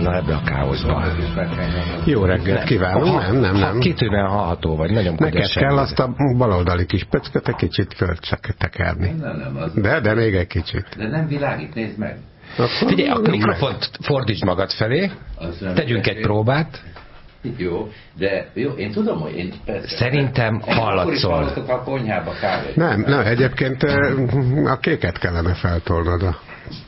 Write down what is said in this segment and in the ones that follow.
azonnal ebbe a káoszba. Jó reggelt kívánunk, nem. Kitűnően hallható vagy, nagyon neked kell azt a baloldali kis pöcköt egy kicsit föltekerni. De még egy kicsit. De nem világít, nézd meg. Figyelj, a mikrofont fordítsd magad felé, tegyünk egy próbát. Jó, de jó, én tudom, hogy én persze... Szerintem hallatszol. A konyhába kávét. Nem, egyébként a kéket kellene feltolnod.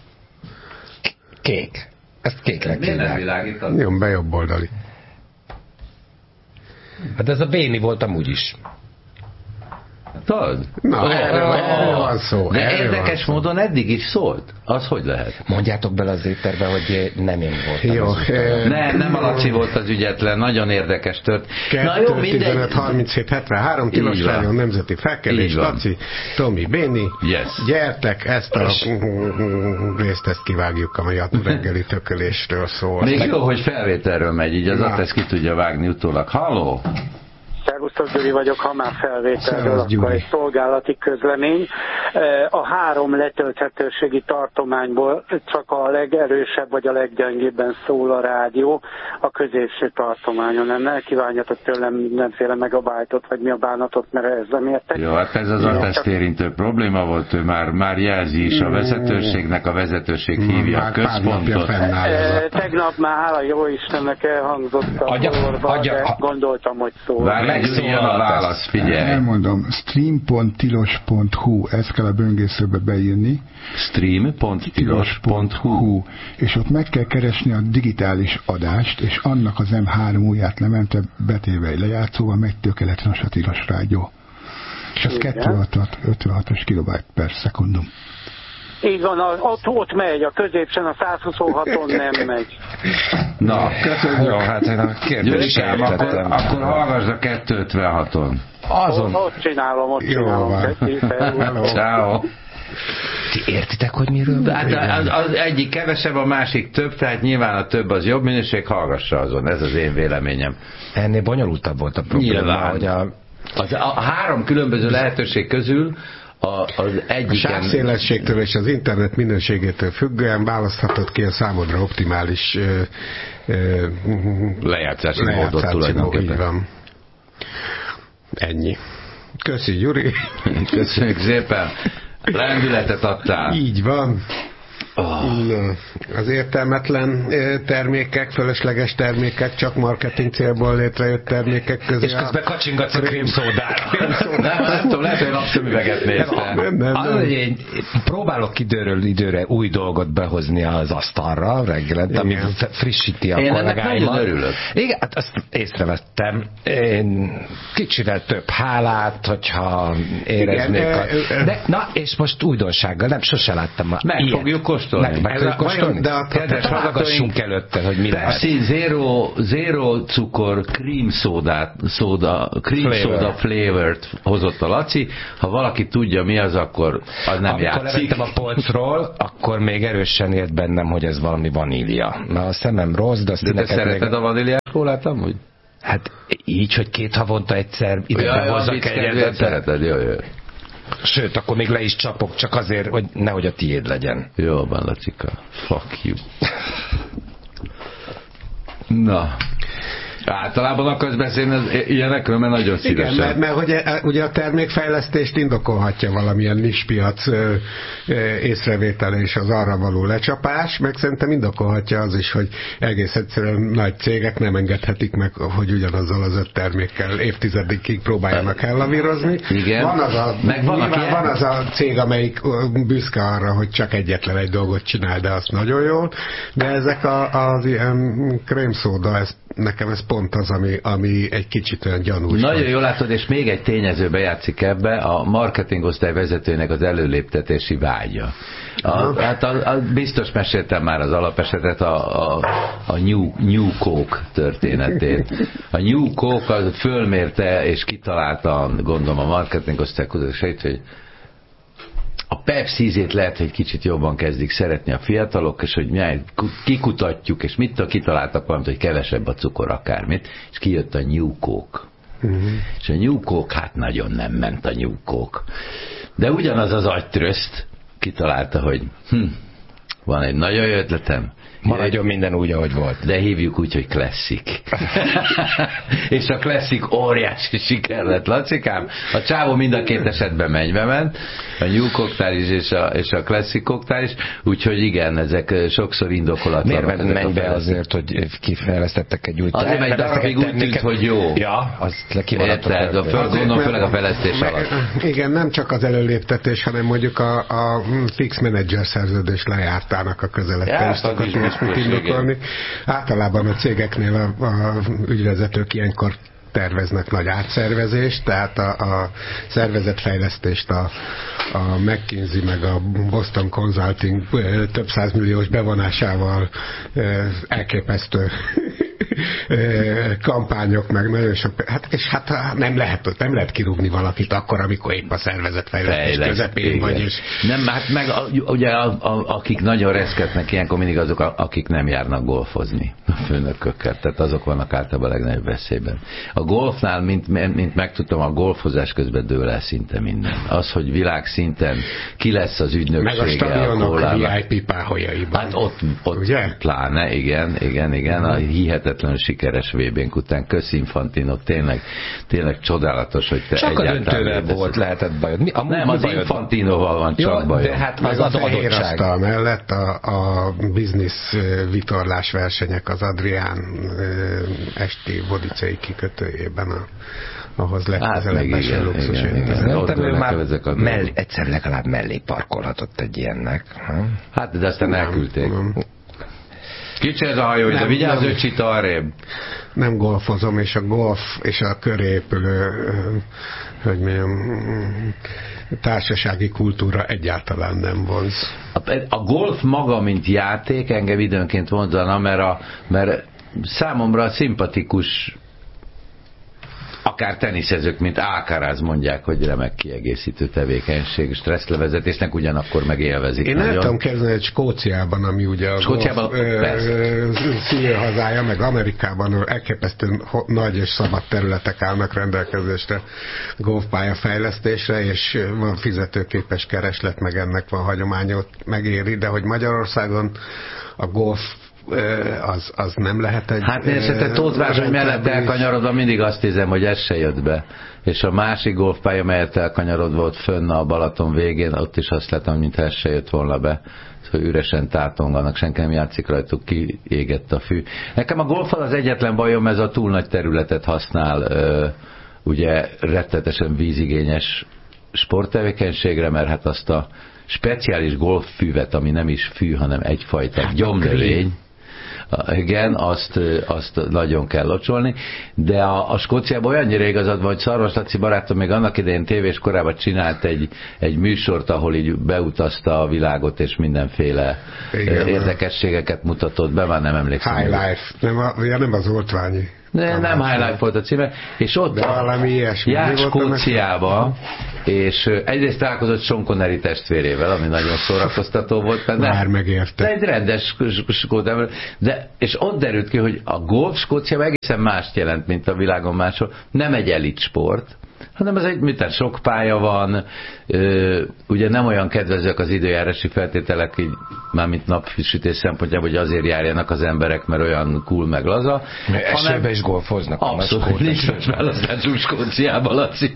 Kék. Ezt kéknek miért nem hívják. világítasz? Nyom be jobb oldali. Hát ez a Béni volt amúgy is. Tudod? Na, erről van szó. De érdekes módon eddig is szólt. Az hogy lehet? Mondjátok bele az étterbe, hogy nem én voltam. Jó. Nem a Laci volt az ügyetlen, nagyon érdekes tört. 2-15-37-73 Tilos Rádió Nemzeti Felkelés, Laci, Tomi, Béni. Yes. Gyertek, ezt a részt ezt kivágjuk, amely a reggeli tökölésről szól. Még jó, hogy felvételről megy, így az Atesz ki tudja vágni utólag. Halló! Szervusztok, Gyuri vagyok, ha már felvételről, akkor egy szolgálati közlemény. A 3 letölthetőségi tartományból csak a legerősebb vagy a leggyengébben szól a rádió a középső tartományon. Nem elkívánjatok tőlem mindenféle megabájtot, vagy mi a bánatot, mert ez nem értek. Jó, hát ez az Ateszt érintő probléma volt, ő már jelzi is a vezetőségnek, a vezetőség hívja a központot. Tegnap már, hála jó Istennek, elhangzott a sorba, de gondoltam, hogy szól. Jön a válasz, figyelj. Elmondom, stream.tilos.hu, ezt kell a böngészőbe beírni. stream.tilos.hu. És ott meg kell keresni a digitális adást, és annak az M3 ujját lemente betéve egy lejátszóval megy tökéletesen a Tilos Rádió. És az 256-os kilobájt per szekundum. Így van, ott megy, a középsen a 126-on nem megy. Na, köszönjük. Jó, hát én a kérdést értettem. Akkor hallgass a 256-on. Azon. Ott csinálom. Ciao. Ti értitek, hogy miről van? Hát az egyik kevesebb, a másik több, tehát nyilván a több az jobb minőség, hallgassa azon, ez az én véleményem. Ennél bonyolultabb volt a probléma, nyilván. Hogy a 3 különböző lehetőség közül az egyiken... A sávszélességtől és az internet minőségétől függően választhatod ki a számodra optimális lejátszási módot tulajdonképpen. Ennyi. Köszi, Gyuri. Köszönjük szépen. Lendületet adtál. Így van. Az értelmetlen termékek, fölösleges termékek, csak marketing célból létrejött termékek közé. És közben kacsingatsz a krémszódára. Nem tudom, lehet, hogy napszemüveget néztem. Nem. Én próbálok időről időre új dolgot behozni az asztalra reggelente, ami frissíti a kollégáimat. Én ennek nagyon örülök. Igen, hát azt észrevettem. Én kicsivel több hálát, hogyha éreznék. Na, és most újdonsággal, nem, sose láttam már. Meg fogjuk kóstolni. De hallgassunk előtte, hogy mi lehet. Zero cukor cream soda flavored hozott a Laci. Ha valaki tudja mi az, akkor az nem játszik. Amikor levettem a polcról, akkor még erősen ért bennem, hogy ez valami vanília. Mert a szemem rossz, de azt te szereted a vaníliás kólát amúgy? Hát így, hogy 2 havonta egyszer ide behozzak egyet. Szereted, jó. Sőt, akkor még le is csapok, csak azért, hogy nehogy a tiéd legyen. Jó van, Lacika. Fuck you. Na. Általában akarsz beszélni ilyenekről, mert nagyon szívesen. Igen, mert ugye a termékfejlesztést indokolhatja valamilyen nispiac észrevétele és az arra való lecsapás, meg szerintem indokolhatja az is, hogy egész egyszerűen nagy cégek nem engedhetik meg, hogy ugyanazzal az 5 termékkel évtizedekig próbáljanak ellavírozni. Igen. Van az a cég, amelyik büszke arra, hogy csak egyetlen egy dolgot csinál, de azt nagyon jól, de ezek az ilyen krémszóda, nekem ez pont az, ami egy kicsit olyan gyanús. Nagyon jól látod, és még egy tényező bejátszik ebbe, a marketingosztály vezetőnek az előléptetési vágya. Biztos meséltem már az alapesetet, a New Coke történetét. A New Coke az fölmérte és kitalálta, gondolom a marketingosztály kutatásait, hogy a Pepsi ízét lehet, hogy kicsit jobban kezdik szeretni a fiatalok, és hogy kikutatjuk, és kitaláltak valamit, hogy kevesebb a cukor akármit, és kijött a New Coke. És a New Coke, hát nagyon nem ment a New Coke. De ugyanaz az agytröszt kitalálta, hogy van egy nagyon jó ötletem. Maradjon minden úgy, ahogy volt. De hívjuk úgy, hogy Classic. És a Classic óriási siker lett, Lacikám. A csávó mind a két esetben mennybe ment, a New Cocktail is és a Classic Cocktail is, úgyhogy igen, ezek sokszor indokolatlanok. Miért mennybe azért, hogy kifejlesztettek egy új tervet? Azért, mert egy darabig úgy tűnt, hogy jó. Ja, azt kimaradott a gondolom, főleg a fejlesztés alatt. Igen, nem csak az előléptetés, hanem mondjuk a fix menedzser szerződés lejártának a közelette is szokott ilyesmit indokolni. Általában a cégeknél a ügyvezetők ilyenkor terveznek nagy átszervezést, tehát a szervezetfejlesztést a McKinsey meg a Boston Consulting több százmilliós bevonásával elképesztő kampányok, meg nagyon sok, és nem lehet kirúgni valakit akkor, amikor épp a szervezetfejlesztés közepén vagy. És... Nem, hát meg ugye akik nagyon reszketnek ilyenkor mindig azok, akik nem járnak golfozni a főnökökkel, tehát azok vannak általában a legnagyobb veszélyben. A golfnál, mint megtudtam, a golfozás közben dől el szinte minden. Az, hogy világszinten ki lesz az ügynöksége. Meg a stadionok VIP páholyaiban. Hát ott pláne, igen, a hihetetlen sikeres VB-nk után. Köszi Infantino, tényleg csodálatos, hogy te csak egyáltalán... Csak a döntővel volt, lehetett bajod. Nem, az Infantinoval van csak bajod. De hát az adottság mellett a biznisz vitorlás versenyek az Adrián esti vodicei kikötőjében ahhoz legközelebb eső luxus. Szerintem ő már egyszer legalább mellé parkolhatott egy ilyennek. Hát, de aztán elküldték. Kicsi ez a hajó, de vigyázz öcsit arrébb. Nem golfozom, és a golf és a körépülő hogy mondjam, társasági kultúra egyáltalán nem vonz. A golf maga, mint játék engem időnként vonzana, mert számomra szimpatikus, akár teniszezők, mint Alcaraz mondják, hogy remek kiegészítő tevékenység, stresszlevezetésnek ugyanakkor megélvezik. Én el tudom kezdeni, hogy Skóciában, ami ugye a szülőhazája, meg Amerikában elképesztően nagy és szabad területek állnak rendelkezésre golfpálya fejlesztésre, és van fizetőképes kereslet, meg ennek van hagyományot megéri, de hogy Magyarországon a golf az nem lehet egy... Hát nézd, te Tóth Vázsony mellett elkanyarodva mindig azt hiszem, hogy ez se jött be. És a másik golfpálya, melyet elkanyarodva ott fönn a Balaton végén, ott is azt láttam, mintha ez se jött volna be. Hogy üresen tátonganak, senki nem játszik rajtuk, kiégett a fű. Nekem a golfal az egyetlen bajom, ez a túl nagy területet használ, ugye rettetesen vízigényes sporttevékenységre, mert hát azt a speciális golffüvet, ami nem is fű, hanem egyfajta gyomnövény, igen, azt nagyon kell locsolni, de a Skóciában olyannyira igazad van, hogy Szarvas Laci barátom még annak idején tévés korában csinált egy műsort, ahol így beutazta a világot, és mindenféle érdekességeket mutatott be, már nem emlékszem. High Life, nem az Oltványi. Nem High Life volt a címe, és ott járt Skóciába, és egyrészt találkozott Sean Connery testvérével, ami nagyon szórakoztató volt benne. Már megérte. De egy rendes skót, és ott derült ki, hogy a golf Skóciában egészen mást jelent, mint a világon máshol. Nem egy elit sport, hanem ez egy, sok pálya van, ugye nem olyan kedvezőek az időjárási feltételek, így, mármint napsütés szempontjából, hogy azért járjanak az emberek, mert olyan cool meg laza. Esőbe is golfoznak. Abszolút, nincs választásunk Skóciában, Laci.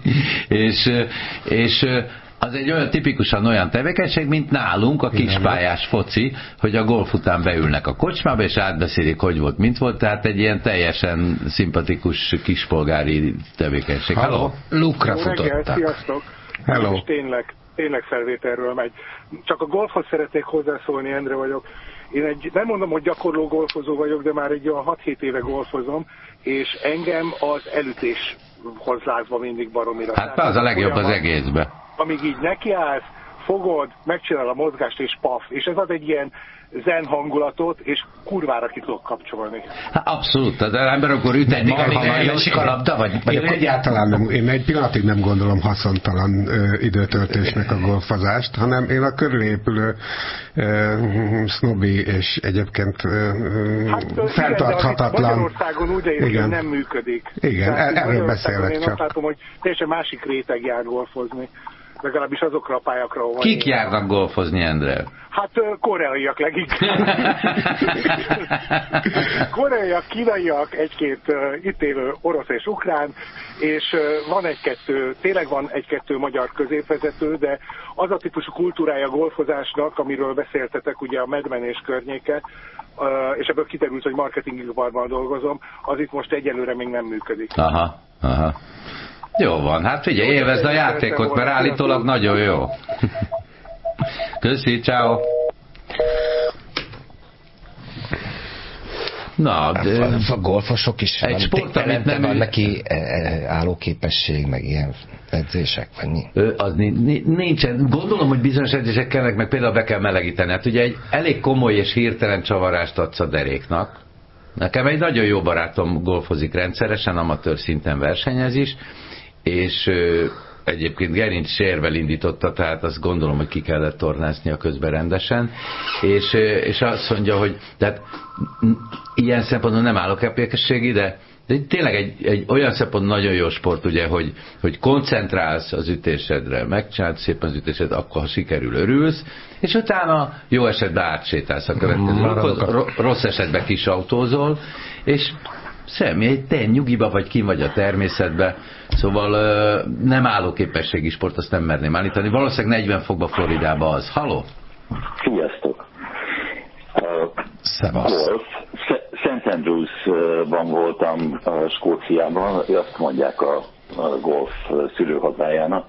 És az egy olyan tipikusan olyan tevékenység, mint nálunk a kispályás foci, hogy a golf után beülnek a kocsmába, és átbeszélik, hogy volt, mint volt, tehát egy ilyen teljesen szimpatikus kispolgári tevékenység. Halló, lukra futottak. Sziasztok! Hello. És tényleg felvételről megy. Csak a golfhoz szeretnék hozzászólni, Endre vagyok. Én nem mondom, hogy gyakorló golfozó vagyok, de már egy olyan 6-7 éve golfozom, és engem az elütéshoz lázva mindig baromira. Hát az a legjobb az egészbe. Amíg így nekiállsz, fogod, megcsinál a mozgást, és paf. És ez ad egy ilyen zen hangulatot, és kurvára ki tudok kapcsolni. Hát abszolút, az ember akkor üt egy esik a labda, vagy én egyáltalán nem, én egy pillanatig nem gondolom haszontalan időtöltésnek a golfozást, hanem én a körülépülő sznobi és egyébként fenntarthatatlan... Magyarországon úgy érzem, hogy nem működik. Igen, erről beszélek csak. Én azt látom, hogy teljesen másik réteg jár golfozni. legalábbis azokra a pályákra, ahol... Kik járnak golfozni, Endre? Hát koreaiak leginkább. Koreaiak, kínaiak, egy-két itt élő orosz és ukrán, és tényleg van egy-kettő magyar középvezető, de az a típusú kultúrája golfozásnak, amiről beszéltetek, ugye a medmenés környéke, és ebből kiderült, hogy marketingiparban dolgozom, az itt most egyelőre még nem működik. Aha. Jó van, hát figyelj, élvezd a játékot, mert állítólag nagyon jó. Köszi, ciao. Na, de... A golfosok is egy sport, amit nem van neki állóképesség, meg ilyen edzések, vagy mi? Az nincsen. Gondolom, hogy bizonyos edzések kellnek, meg például be kell melegíteni. Hát ugye egy elég komoly és hirtelen csavarást adsz a deréknak. Nekem egy nagyon jó barátom golfozik rendszeresen, amatőr szinten versenyez is, és egyébként gerinc sérvel indította, tehát azt gondolom, hogy ki kellett tornázni a közben rendesen, és azt mondja, hogy tehát ilyen szempontból nem állóképességi, de tényleg egy olyan szempont nagyon jó sport, ugye, hogy koncentrálsz az ütésedre, megcsinálsz szépen az ütésed, akkor ha sikerül, örülsz, és utána jó esetben átsétálsz a következő, rossz esetben kisautózol, és semmi, te nyugiba vagy, kim vagy a természetbe, szóval nem állóképességi sport, azt nem merném állítani. Valószínűleg 40 fokba Floridába az. Halló? Sziasztok! Szevasz! St. Andrewsban voltam Skóciában, azt mondják a golf szülőhazájának.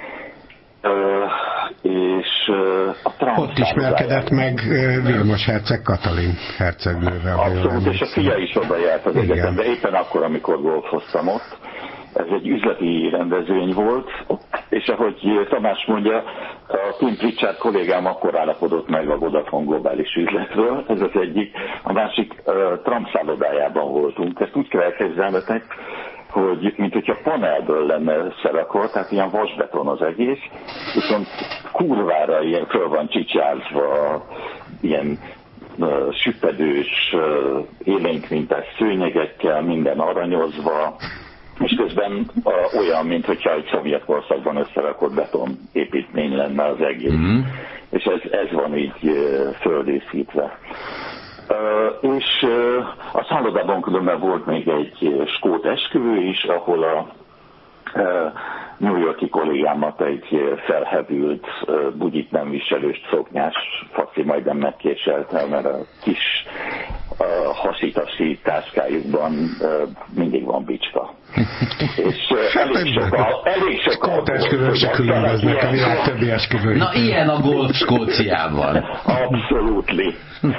És ott ismerkedett meg Vilmos herceg Katalin hercegnővel. Abszolút, és a fia is oda járt az egyetembe, éppen akkor, amikor golfoztam ott. Ez egy üzleti rendezvény volt, és ahogy Tamás mondja, a Tim Pritchard kollégám akkor állapodott meg a Vodafone globális üzletről, ez az egyik. A másik Trump szállodájában voltunk. Ezt úgy kell elképzelnetek, hogy mint hogyha panelből lenne összerakva, tehát ilyen vasbeton az egész, viszont kurvára ilyen föl van csicsázva, ilyen süppedős, élénkmintás szőnyegekkel, minden aranyozva, és közben olyan, mint hogyha egy szovjet korszakban összerakott beton építmény lenne az egész. És ez van így földészítve. És a szállodában különben volt még egy skót esküvő is, ahol a New Yorki kollégámat egy felhevült, bugyit nem viselős szoknyás faszi majdnem megkéselte, mert a kis hasítasi táskájukban mindig van bicska. És elég sok skót esküvők se különböznek a világ többi esküvői. Na ilyen a golf Skóciában. Abszolútli.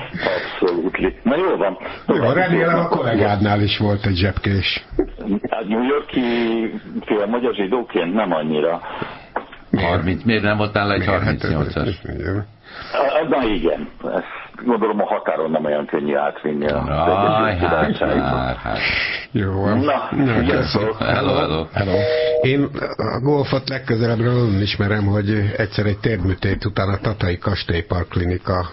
Na jó van. Jó, remélem a kollégádnál is volt egy zsebkés. A New Yorki fél magyar zsidóként nem annyira. 30, miért nem voltál egy 38-as? Na igen, ezt gondolom a határon nem olyan könnyű átvinni a hát. Jó. Na, hello. Én a golfot legközelebbről ismerem, hogy egyszer egy térműtét után a Tatai Kastélypark-klinika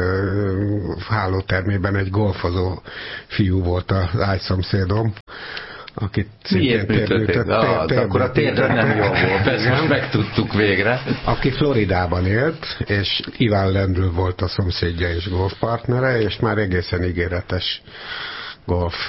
hálótermében egy golfozó fiú volt az ágyszomszédom, akit miért műtötték? Akkor a térdre nem jó volt, ezt most megtudtuk végre. Aki Floridában élt, és Ivan Lendl volt a szomszédja és golfpartnere, és már egészen ígéretes golf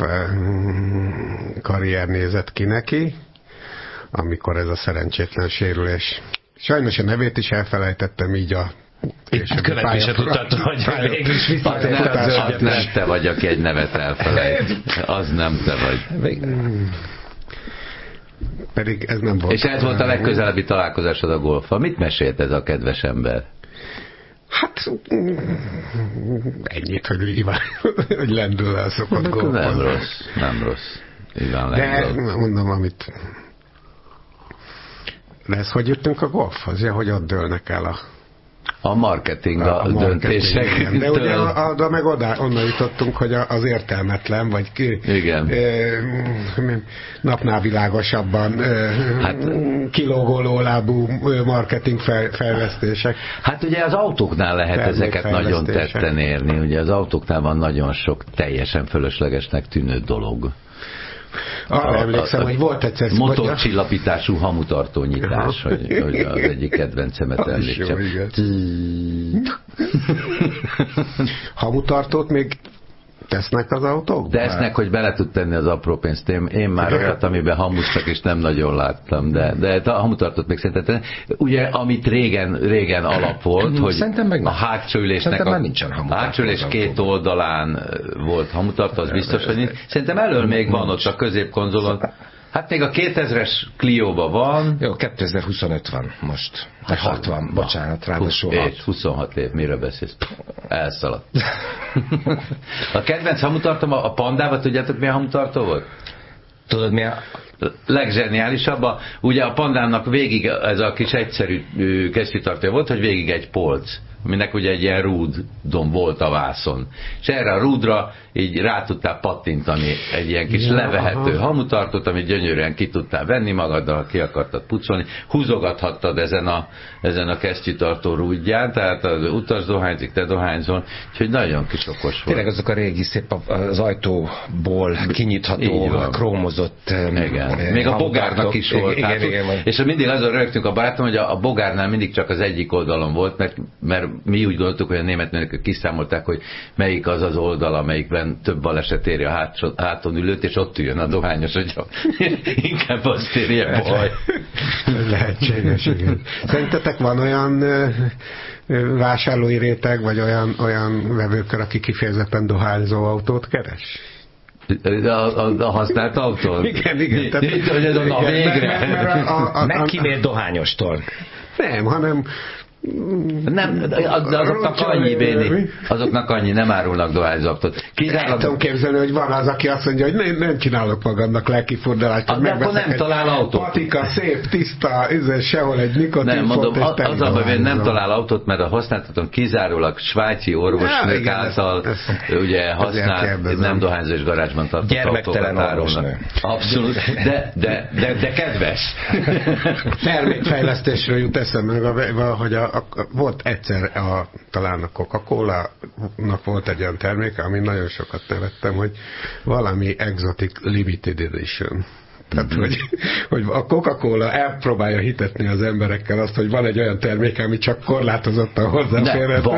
karrier nézett ki neki, amikor ez a szerencsétlen sérülés. Sajnos a nevét is elfelejtettem, így a követni se tudtad, hogy végülis visszatértál. Nem te vagy, aki egy nevet elfelejt. Az nem te vagy. Pedig ez nem volt. És ez volt a legközelebbi találkozásod a golffal. Mit mesélt ez a kedves ember? Hát ennyit, hogy Lendl-el szokott golfozni. Nem rossz. De mondom, amit... De ez hogy jöttünk a golfhoz? Ja, hogy ott dőlnek el a marketing, a döntések. Igen. De ugye meg onnan jutottunk, hogy az értelmetlen, vagy napnál világosabban kilógó lólábú marketing fejlesztések. Hát ugye az autóknál lehet ezeket nagyon tetten érni. Ugye az autóknál van nagyon sok teljesen fölöslegesnek tűnő dolog. Arra emlékszem, hogy volt egyszer... Motorcsillapítású hamutartó nyitás, hogy az egyik kedvencemet említsem. Hamutartót még tesznek az autókban? Tesznek, hogy bele tud tenni az apró pénzt. Én már olyat, amiben hamusztak, és nem nagyon láttam, de a hamutartót még szerintem. Ugye, amit régen alap volt, hogy a hátsó ülésnek a hátsó ülés két oldalán volt hamutartó, az biztos, hogy nincs. Szerintem elől még van ott a középkonzolon. Hát még a 2000-es Clio-ban van. Jó, 2025 van most. 60, bocsánat, ráadásul 26 év, miről beszélsz? Elszaladt. A kedvenc hamutartom a Pandában, tudjátok mi a hamutartó volt? Tudod mi a... Legzseniálisabb, ugye a Pandának végig ez a kis egyszerű kesztyűtartója volt, hogy végig egy polc, aminek ugye egy ilyen rúdon volt a vászon. És erre a rúdra így rá tudtál pattintani egy ilyen kis levehető hamutartót, amit gyönyörűen ki tudtál venni magaddal, ki akartad pucolni, húzogathattad ezen a kesztyűtartó rúdján, tehát az utas dohányzik, te dohányzol, úgyhogy nagyon kis okos volt. Tényleg azok a régi szép az ajtóból kinyitható, krómozott. Igen. Még a bogárnak is volt. Igen. És mindig azon rögtünk a barátom, hogy a bogárnál mindig csak az egyik oldalon volt, mert mi úgy gondoltuk, hogy a német nők kiszámolták, hogy melyik az az oldal, amelyikben több baleset éri a háton ülőt, és ott üljön a dohányos, hogy inkább azt érje baj. Lehetséges, igen. Szerintetek van olyan vásárlói réteg, vagy olyan vevőkör, aki kifejezetten dohányzó autót keres? A használt autón? Igen. Végre. Megkímélt dohányostól. Nem, hanem nem, azoknak annyi, Béni, azoknak annyi, nem árulnak dohányzaptot. El tudom képzelni, hogy van az, aki azt mondja, hogy nem csinálok magamnak lelkifurdalást, hogy megveszek nem talál autót. Patika, szép, tiszta, sehol egy nikotinfot. Nem, mondom, az a baj, hogy nem talál autót, mert a használtatom kizárólag svájci orvosnők által ugye használt, nem dohányzós garázsban tartott gyermektelen orvosnő. Abszolút, de kedves. Termékfejlesztésről jut eszembe, hogy volt egyszer talán a Coca-Cola-nak volt egy olyan terméke, ami nagyon sokat nevettem, hogy valami Exotic Limited Edition. Tehát, hogy a Coca-Cola elpróbálja hitetni az emberekkel azt, hogy van egy olyan termék, ami csak korlátozottan hozzáférhető.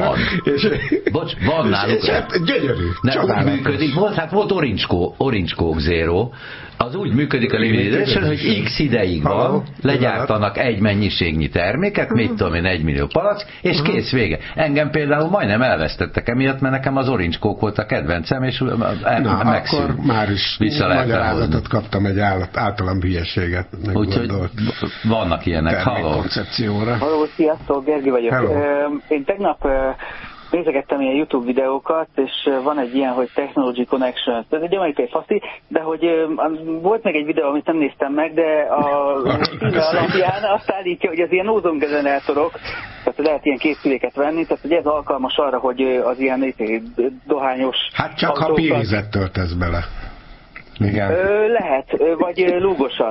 Van náluk. És hát gyönyörű. Úgy működik. Volt Orange Coke Zero. Az úgy működik a Limited Edition, hogy x ideig van, legyártanak egy mennyiségnyi terméket, mit tudom én, 1 millió palack, és kész, vége. Engem például majdnem elvesztettek emiatt, mert nekem az Orange Coke volt a kedvencem, és megszűnt. Akkor már is magyarázatot kaptam egy általam hülyeséget. Úgyhogy vannak ilyenek. Halló, sziasztok, Gergő vagyok. Hello. Én tegnap nézegettem ilyen YouTube videókat, és van egy ilyen, hogy Technology Connection. Ez egy amerikai faszi, de hogy volt még egy videó, amit nem néztem meg, de a címe alapján azt állítja, hogy az ilyen ózongenerátorok, tehát lehet ilyen készüléket venni, tehát hogy ez alkalmas arra, hogy az ilyen dohányos... Hát csak ha pívizet töltesz bele. Igen. Lehet, vagy lúgosat.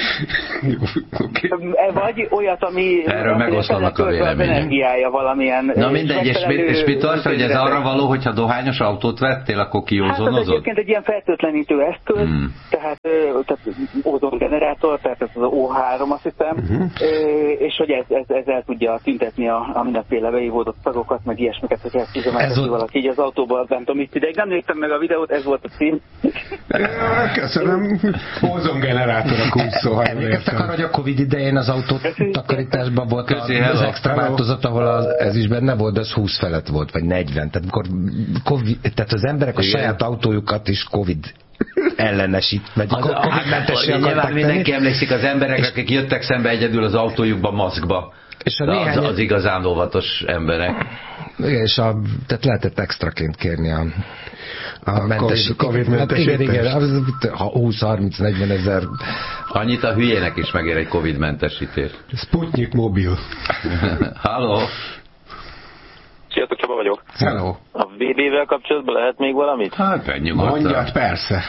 Vagy olyat, ami erről megoszlanak a vélemények. Energiája valamilyen. Na mindegy, és mit tartsz, hogy ez arra való, hogyha dohányos autót vettél, akkor kiózonozod? Hát ez egyébként egy ilyen fertőtlenítő eszköz, tehát ózongenerátor, tehát ez az O3, azt hiszem, és hogy ez el tudja tüntetni a mindenféle beívódott szagokat, meg ilyesmiket, hogy eltűzömelteti valaki így az autóban, nem tudom mit ideig. Nem néztem meg a videót, ez volt a cím. Köszönöm. Ózongenerátorok úgy szó, ha emlékeztek arra, hogy a Covid idején az autótakarításban volt az extra változat, ahol ez is benne volt, de az 20 felett volt, vagy 40. Tehát, tehát az emberek a saját autójukat is Covid ellenesít, vagy Covid-mentessé akarták tenni. Mindenki emlékszik az emberek, akik jöttek szembe egyedül az autójukba maszkba. És az igazán óvatos emberek. És tehát lehetett extraként kérni a Covid-mentesítést. Igen, 20-30-40 ezer. Annyit a hülyének is megér egy Covid-mentesítés. Sputnik mobil. Halló! Sziasztok, Csaba vagyok. Hello. A VB-vel kapcsolatban lehet még valamit? Hát, nyugodtan. Mondjad, persze.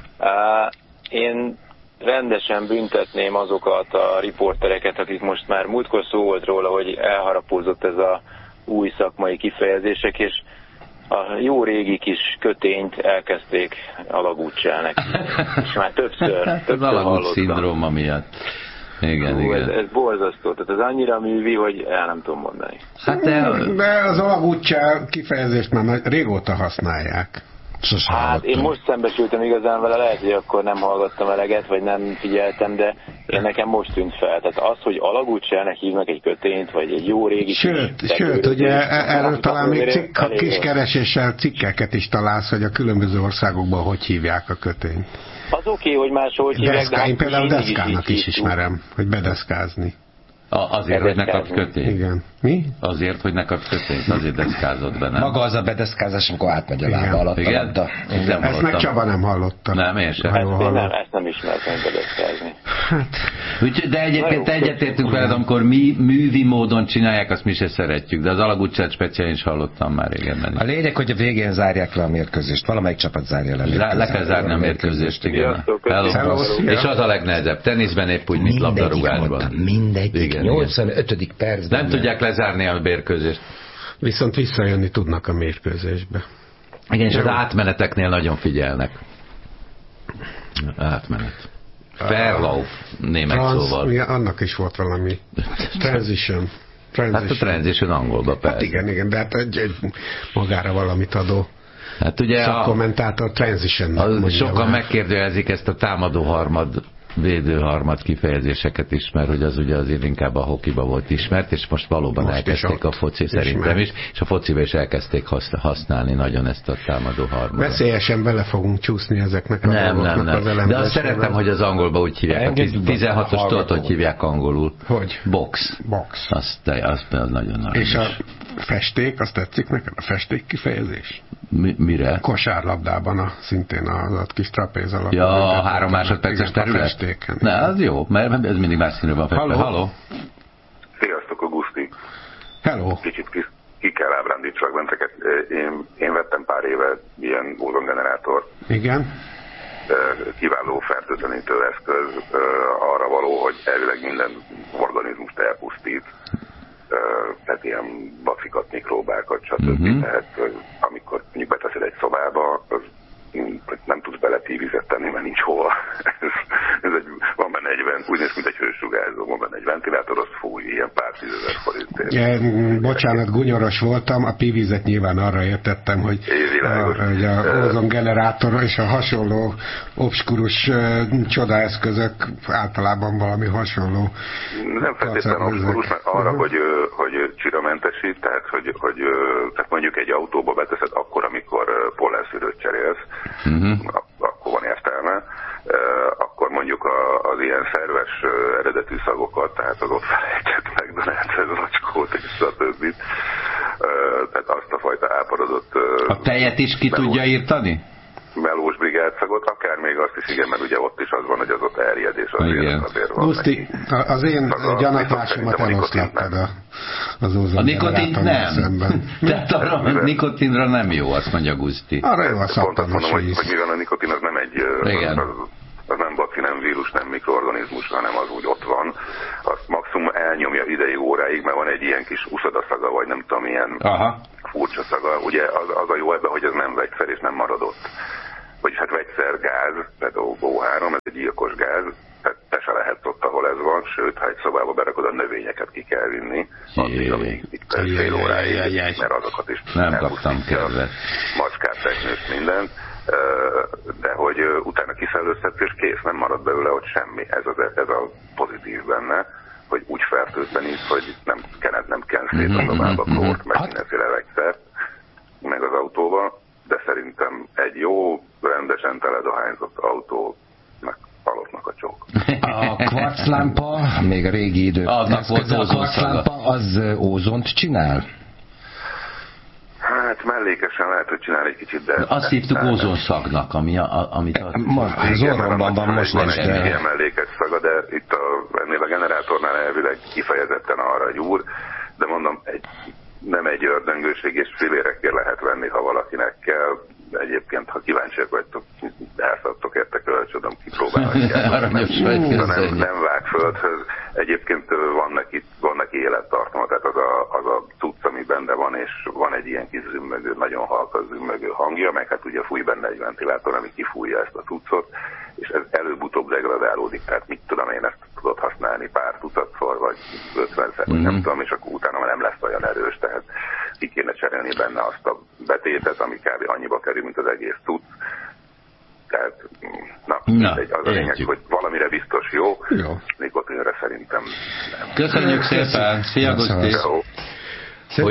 Én rendesen büntetném azokat a riportereket, akik most már múltkor szó volt róla, hogy elharapózott ez a új szakmai kifejezések, és a jó régi kis kötényt elkezdték alagútselnek. És már többször alagút szindróma miatt. Igen, igen. Ez borzasztó, tehát ez annyira művi, hogy el nem tudom mondani. Hát de az alagútcsel kifejezést már régóta használják. Hát én most szembesültem igazán vele, lehet, hogy akkor nem hallgattam eleget, vagy nem figyeltem, de én nekem most tűnt fel. Tehát az, hogy alagútselnek hívnak egy kötényt, vagy egy jó régi... Sőt, ugye erről talán még kis kereséssel cikkeket is találsz, hogy a különböző országokban hogy hívják a kötényt. Az oké, hogy máshol hívják, de... Én például deszkának is ismerem, hogy bedeszkázni. Azért, hogy ne kapsz kötényt. Igen. Mi? Azért, hogy ne kapsz kötényt. Azért deszkázott be, nem? Maga az a bedeszkázás, amikor átmegy a lába alatt. Igen? Ezt meg Csaba nem hallotta. Nem, én sem. Ezt nem ismertem bedeszkázni. Hát. De egyébként egyetértünk veled, amikor mi művi módon csinálják, azt mi se szeretjük. De az alagútcsát speciál is hallottam már régen. A lényeg, hogy a végén zárják le a mérkőzést. Valamelyik csapat zárja le a mérkőzést. Le kell zárni a mérkőzést, igen. És az a legnehezebb. Teniszben épp úgy, mint labdarúgásban. Mindegy. 85. percben. Nem tudják lezárni a mérkőzést. Viszont visszajönni tudnak a mérkőzésbe. Igen, és az átmeneteknél nagyon figyelnek. Átmenet. Verlauf, német szóval. Ja, annak is volt valami. Transition. Hát a transition angolba persze. Hát igen, de hát egy magára valamit adó. Hát ugye szakkommentátor transition. Sokan megkérdőjelezik ezt a támadó harmad, védőharmad kifejezéseket is, mert hogy az ugye azért inkább a hokiba volt ismert, és most valóban elkezdték a foci szerintem is, és a fociba is elkezdték használni nagyon ezt a támadó harmadot. Veszélyesen bele fogunk csúszni ezeknek a dolgoknak az elemzésében. De azt szeretem, hogy az angolba úgy hívják. A 16-os tudod, hogy hívják angolul. Hogy? Box. Az nagyon nagy. És a festék, azt tetszik neked? A festék kifejezés? Mire? Kosárlabdában szintén az kis trapéz alapú. Ja, a 3 másodperces terület. Ne, az jó, mert ez mindig más színű van. Halló? Sziasztok, Auguszti. Hello. Kicsit ki kell ábrándítsak benteket. Én vettem pár éve ilyen ózongenerátort. Igen. Kiváló fertőtlenítő eszköz, arra való, hogy elvileg minden organizmust elpusztít. Tehát ilyen bacikat, mikróbákat, stb. Tehát amikor mondjuk beteszed egy szobába, az nem tudsz bele vizet tenni, mert nincs hova. Van benne úgy néz, mint egy hősugárzó, van benne egy ventilátor, azt fúj, ilyen pár 10 000 forintért. Bocsánat, gunyoros voltam, a pívizet nyilván arra értettem, hogy a ózongenerátor és a hasonló obskurus csodaeszközök általában valami hasonló. Nem feltétlenül obskurus, mert arra, hogy csiramentesít, tehát tehát mondjuk egy autóba beteszed akkor, amikor pollenszűrőt cserélsz, akkor van értelme. Akkor mondjuk az ilyen szerves eredetű szagokat, tehát az ott felejtett McDonald's zacskót és stb. Tehát azt a fajta áparodott... A tejet is ki tudja írtani? Melós brigádszagot, akár még azt is, igen, mert ugye ott is az van, hogy az ott erjed, és azért van. Guszti, az én gyanakvásomat eloszlattad az ózon. A nikotint nem. Tehát arra a nikotinra nem jó, azt mondja Guszti. Arra jó a szappanos mondom, hogy mivel a nikotin az nem egy... Az nem baci, nem vírus, nem mikroorganizmus, hanem az úgy ott van. Azt maximum elnyomja ideig, óráig, mert van egy ilyen kis uszadaszaga, vagy nem tudom, ilyen furcsa szaga. Ugye az a jó ebben, hogy ez nem vegyszer és nem maradott. Vagyis hát vegyszergáz, tehát O3, ez egy gyilkos gáz, tehát te se lehetsz ott, ahol ez van, sőt, ha egy szobába berakod, a növényeket ki kell vinni, addig, amíg itt fél óráig, mert azokat is nem kaptam kedvet. Macskát, teknős, mindent. De hogy utána kiszellőztetsz és kész, nem marad belőle ott semmi. Ez a pozitív benne, hogy úgy fertőtlenít, hogy nem kensz szét a szobába klórt, meg mindenféle vegyszert, meg az autóba, de szerintem egy jó, rendesen teledohányzott autó halottnak a csók. A kvarclámpa, még a régi idők, a kvarclámpa az ózont csinál? Hát mellékesen lehet, hogy csinál egy kicsit, de... Azt hívtuk ózonszagnak, amit... Az orromban van most van egy ilyen mellékes szaga, de itt ennél a generátornál elvileg kifejezetten arra gyúr, de mondom, nem egy ördöngőség, és filérekkel lehet venni, ha valakinek kell. Egyébként, ha kíváncsiak vagytok, elszadtok érte kölcsönöm, kipróbálhatják. Nem vág földhöz. Egyébként van neki élettartama, tehát az a cucc, amiben rendben van, és van egy ilyen kis zümmögő, nagyon halka zümmögő hangja, meg hát ugye fúj benne egy ventilátor, ami kifújja ezt a cuccot, és ez előbb-utóbb degradálódik, tehát mit tudom én, ezt tudod használni pár tucatszor, vagy 50-szer, nem tudom, és akkor utána már nem lesz olyan erős, tehát ki kéne cserélni benne azt a betétet, ami kb. Annyiba kerül, mint az egész cucc. Tehát, mindegy, az a lényeg, hogy valamire biztos jó. Nikotinre szerintem nem. Köszönjük szépen, szia Guszti! Hogy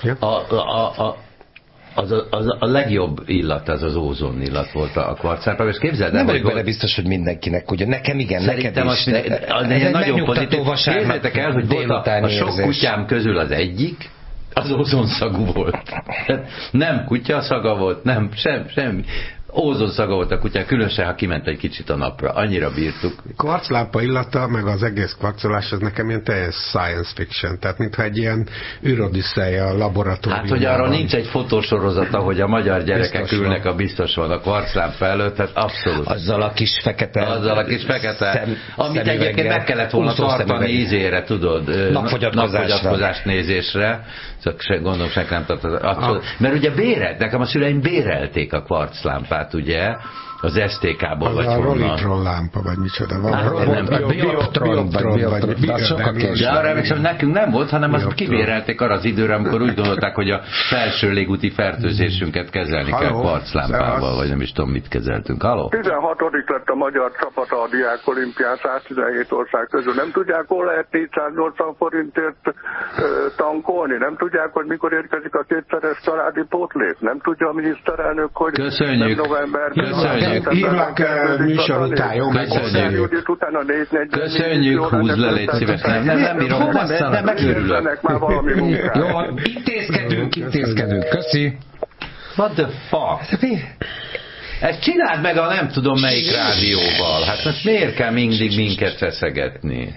a legjobb illat az ózon illat volt a kvarcárpában, és képzeld el, nem vagyok bele biztos, hogy mindenkinek, ugye nekem igen, neked is. Ez egy nagyon pozitív. Képzeljétek el, hogy volt a sok kutyám közül az egyik, az ózonszagú volt. Nem kutyaszaga volt, nem, semmi. Ózonszaga volt a kutyák, különösen, ha kiment egy kicsit a napra. Annyira bírtuk. Kvarclámpa illata, meg az egész kvarcolás, az nekem ilyen teljes science fiction. Tehát, mintha egy ilyen űrodüsszeja a laboratóriumban. Hát, hogy arra nincs egy fotósorozata, hogy a magyar gyerekek biztos ülnek a biztos van a kvarclámpa előtt, tehát abszolút. Azzal a kis fekete. Amit egyébként meg kellett volna tartani ízére, tudod. Napfogyatkozás nézésre. Gondolom, senki nem tartott. Mert ugye nekem a szüleim bérelték a kvarclámpát, ugye, az STK-ból vagy honnan. A Rolitron lámpa, vagy micsoda van. A Bioptron, de arra emlékszem, hogy nekünk nem volt, hanem azt kibérelték arra az időre, amikor úgy gondolták, hogy a felső légúti fertőzésünket kezelni kell kvarclámpával, vagy nem is tudom, mit kezeltünk. Halló? 16. lett a magyar csapata a Diák Olimpián 117 ország közül. Nem tudják, hol lehet 480 forintért tankolni? Nem tudják, hogy mikor érkezik a kétszeres családi pótlép? Nem tudja a miniszterelnök, hogy nem novemberben. Hívlak műsor után, jó? Köszönjük, húzd le, légy szíves. Nem bírom, nem megőrülök. Jó, intézkedünk. Köszi. What the fuck? Ezt csináld meg a nem tudom melyik rádióval. Hát most miért kell mindig minket feszegetni?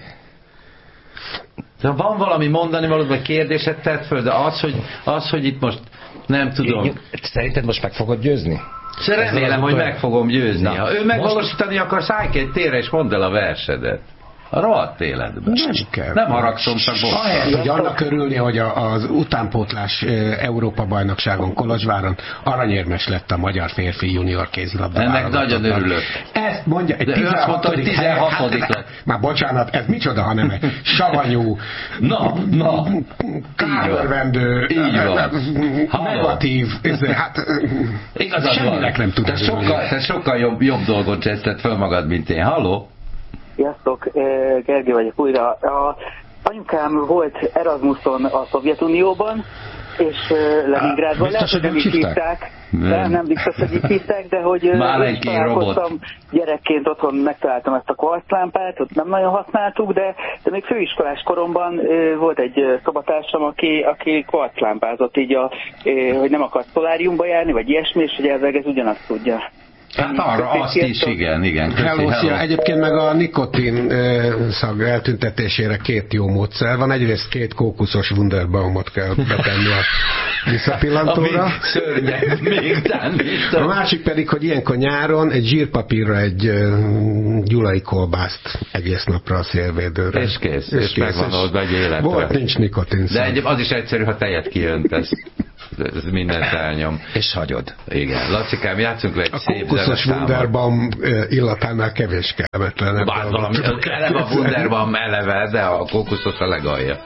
Van valami mondani valóban, vagy kérdéset tett föl, de az, hogy itt most nem tudom. Szerinted most meg fogod győzni? Remélem, hogy meg fogom győzni. Ha ő megvalósítani akar, szállj ki egy térre és mondd el a versedet. A rohadt életben. Nem haragszom, csak bosszant. Ahelyett, hogy annak örülni, hogy az utánpótlás Európa-bajnokságon Kolozsváron aranyérmes lett a magyar férfi junior kézilabda. Ennek nagyon örülök. Ezt mondja, egy 16. lett. Már bocsánat, ez micsoda, hanem egy savanyú, kárörvendő, negatív, hát semminek nem tud örülni. Te sokkal jobb dolgot cseszted föl magad, mint én. Halló? Sziasztok, Gergő vagyok újra. A anyukám volt Erasmuson a Szovjetunióban, és Leningrádban. Biztos, hogy nem hívták? Nem biztos, hogy így hívták, de hogy találkoztam gyerekként, otthon megtaláltam ezt a kvarclámpát, ott nem nagyon használtuk, de még főiskolás koromban volt egy szobatársam, aki kvarclámpázott, így hogy nem akart szoláriumba járni, vagy ilyesmi, és hogy elveg ez ugyanazt tudja. Hát arra azt is, igen. Hello. Egyébként meg a nikotin szag eltüntetésére 2 jó módszer van. Egyrészt 2 kókuszos Wunderbaumot kell betenni a visszapillantóra. A másik pedig, hogy ilyenkor nyáron egy zsírpapírra egy gyulai kolbászt egész napra a szélvédőre. És kész. És megvan oldva egy életre. Volt, nincs nikotin szag. De az is egyszerű, ha tejet kiöntesz. Ez mindent elnyom. És hagyod. Igen. Lacikám, játszunk le egy szép zeneszámot. A kókuszos Wunderbaum illatánál kevés kellemetlenebb. Eleve a Wunderbaum eleve, de a kókuszos a legalja.